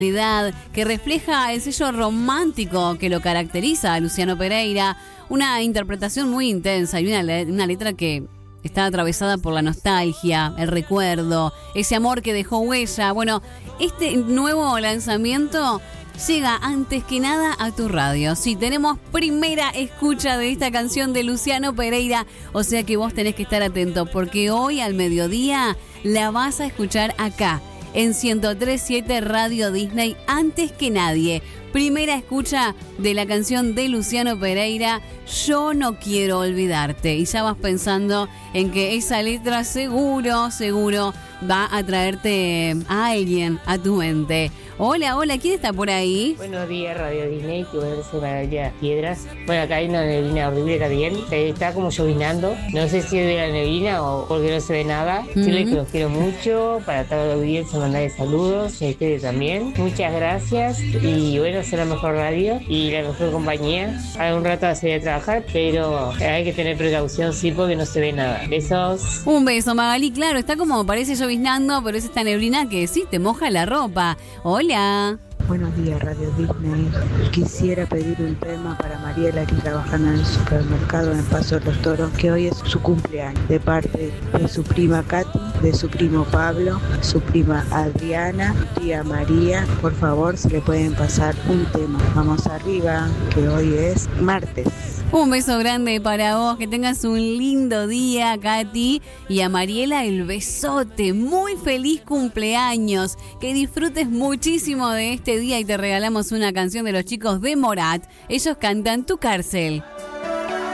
que refleja el sello romántico que lo caracteriza a Luciano Pereira, una interpretación muy intensa y una letra que está atravesada por la nostalgia, el recuerdo, ese amor que dejó huella. Bueno, este nuevo lanzamiento llega antes que nada a tu radio. Sí, tenemos primera escucha de esta canción de Luciano Pereira, o sea que vos tenés que estar atento porque hoy al mediodía la vas a escuchar acá en 103.7 Radio Disney antes que nadie. Primera escucha de la canción de Luciano Pereira, Yo no quiero olvidarte. Y ya vas pensando en que esa letra seguro va a traerte a alguien a tu mente. Hola, ¿quién está por ahí? Buenos días, Radio Disney, que voy a hacer Maravilla las Piedras. Bueno, acá hay una neblina horrible también. Está como llovinando. No sé si es de la neblina o porque no se ve nada. Decirles que los quiero mucho. Para toda la audiencia, mandarles saludos. Y a ustedes también. Muchas gracias. Y bueno, ser la mejor radio y la mejor compañía. Ahora un rato a salir a trabajar, pero hay que tener precaución, sí, porque no se ve nada. Besos. Un beso, Magali. Claro, está como parece lloviznando, pero es esta neblina que sí te moja la ropa. Hola. Buenos días, Radio Disney. Quisiera pedir un tema para Mariela, que trabaja en el supermercado en el Paso de los Toros, que hoy es su cumpleaños, de parte de su prima Katy, de su primo Pablo, su prima Adriana, tía María. Por favor, si le pueden pasar un tema. Vamos arriba, que hoy es martes. Un beso grande para vos, que tengas un lindo día, Katy. Y a Mariela, el besote. Muy feliz cumpleaños. Que disfrutes muchísimo de este día y te regalamos una canción de los chicos de Morat. Ellos cantan Tu Cárcel.